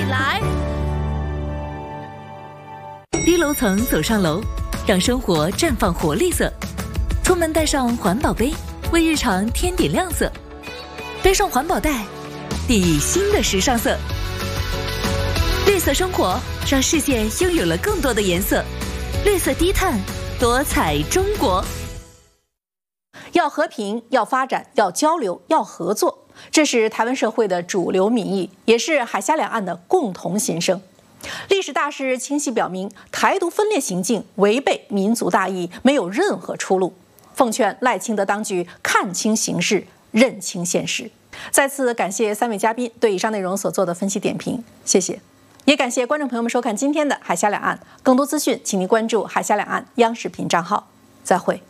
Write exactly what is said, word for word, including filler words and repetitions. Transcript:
来。 低楼层走上楼，让生活绽放活力色。出门带上环保杯，为日常添点亮色。背上环保袋，砥砺新的时尚色。绿色生活，让世界拥有了更多的颜色。绿色低碳，多彩中国。 要和平，要发展，要交流，要合作，这是台湾社会的主流民意，也是海峡两岸的共同心声。历史大势清晰表明，台独分裂行径违背民族大义，没有任何出路。奉劝赖清德当局看清形势，认清现实。再次感谢三位嘉宾对以上内容所做的分析点评，谢谢。也感谢观众朋友们收看今天的海峡两岸，更多资讯请您关注海峡两岸央视频账号。再会。